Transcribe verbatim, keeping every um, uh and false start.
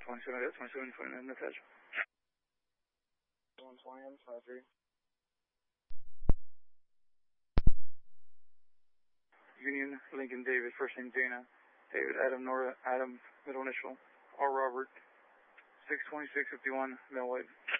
twenty-seven, I got twenty-seven, twenty-nine, message. one twenty, I'm five three. Union, Lincoln, David, first name Dana. David, Adam, Nora, Adam, middle initial. R. Robert, six twenty-six fifty-one, Melway.